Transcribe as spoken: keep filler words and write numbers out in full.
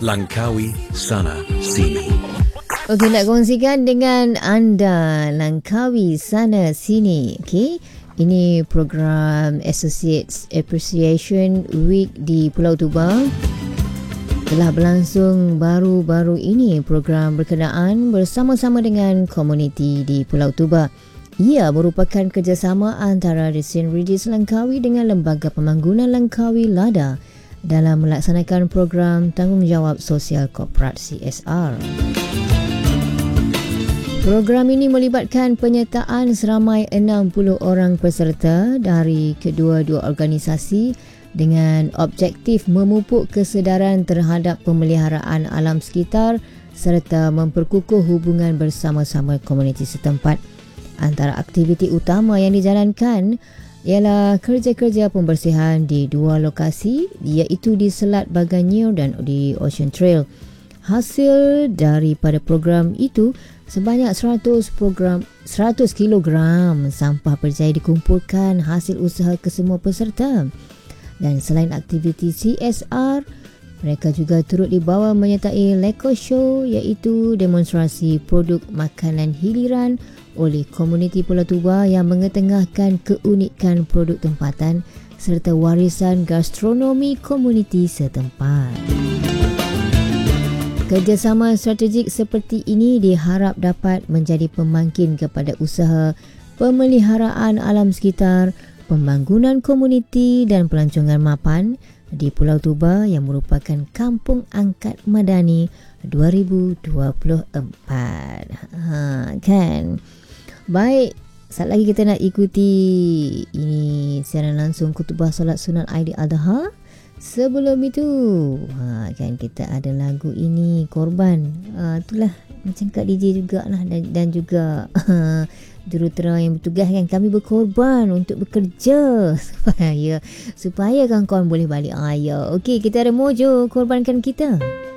Langkawi Sana Sini. Okey, nak kongsikan dengan anda Langkawi Sana Sini. Okey, ini program Associates Appreciation Week di Pulau Tuba. Telah berlangsung baru-baru ini program berkenaan bersama-sama dengan komuniti di Pulau Tuba. Ia merupakan kerjasama antara Resen Regis Langkawi dengan Lembaga Pemanggunan Langkawi LADA dalam melaksanakan program Tanggungjawab Sosial Korporat C S R. Program ini melibatkan penyertaan seramai enam puluh orang peserta dari kedua-dua organisasi dengan objektif memupuk kesedaran terhadap pemeliharaan alam sekitar serta memperkukuh hubungan bersama-sama komuniti setempat. Antara aktiviti utama yang dijalankan ialah kerja-kerja pembersihan di dua lokasi, iaitu di Selat Baganyir dan di Ocean Trail. Hasil daripada program itu, sebanyak seratus program seratus kilogram sampah berjaya dikumpulkan hasil usaha kesemua peserta. Dan selain aktiviti C S R, mereka juga turut dibawa menyertai Leko Show, iaitu demonstrasi produk makanan hiliran oleh komuniti Pulau Tuba yang mengetengahkan keunikan produk tempatan serta warisan gastronomi komuniti setempat. Kerjasama strategik seperti ini diharap dapat menjadi pembangkit kepada usaha pemeliharaan alam sekitar, pembangunan komuniti dan pelancongan mapan di Pulau Tuba yang merupakan Kampung Angkat Madani dua ribu dua puluh empat. Ha, kan? Baik, saat lagi kita nak ituti ini siaran langsung khutbah solat sunat Aidiladha. Sebelum itu, ha, kan kita ada lagu ini Korban. Ha, itulah macam Kak D J jugalah dan, dan juga uh, jurutera yang bertugas kan, kami berkorban untuk bekerja supaya supaya kawan-kawan boleh balik ayah. Okey, kita ada mojo korbankan kita.